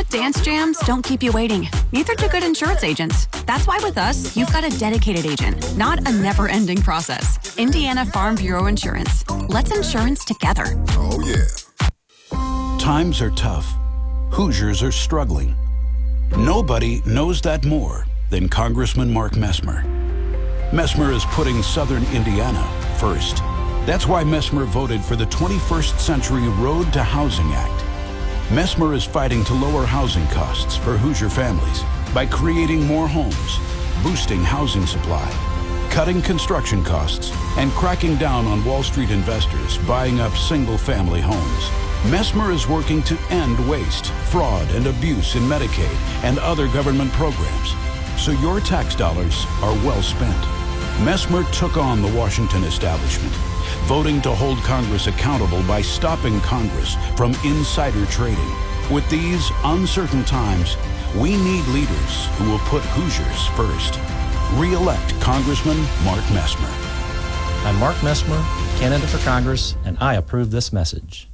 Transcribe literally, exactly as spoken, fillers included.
Good dance jams don't keep you waiting. Neither do good insurance agents. That's why with us, you've got a dedicated agent, not a never-ending process. Indiana Farm Bureau Insurance. Let's insurance together. Oh, yeah. Times are tough. Hoosiers are struggling. Nobody knows that more than Congressman Mark Messmer. Messmer is putting Southern Indiana first. That's why Messmer voted for the twenty-first Century Road to Housing Act. Messmer is fighting to lower housing costs for Hoosier families by creating more homes, boosting housing supply, cutting construction costs, and cracking down on Wall Street investors buying up single-family homes. Messmer is working to end waste, fraud, and abuse in Medicaid and other government programs, so your tax dollars are well spent. Messmer took on the Washington establishment, voting to hold Congress accountable by stopping Congress from insider trading. With these uncertain times, we need leaders who will put Hoosiers first. Re-elect Congressman Mark Messmer. I'm Mark Messmer, candidate for Congress, and I approve this message.